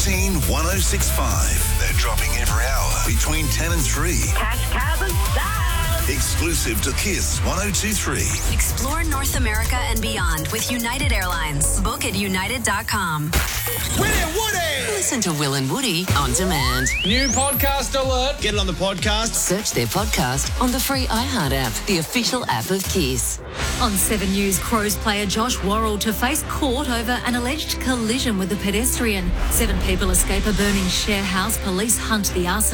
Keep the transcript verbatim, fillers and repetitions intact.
fourteen one oh six five. They're dropping every hour between ten and three. Cash cars and stars. Exclusive to Kiss one oh two three. Explore North America and beyond with United Airlines. Book at united dot com. Willie and Woody! Listen to Will and Woody on demand. New podcast alert. Get it on the podcast. Search their podcast on the free iHeart app, the official app of Kiss. On Seven News, Crows player Josh Worrell to face court over an alleged collision with a pedestrian. Seven people escape a burning share house. Police hunt the arson.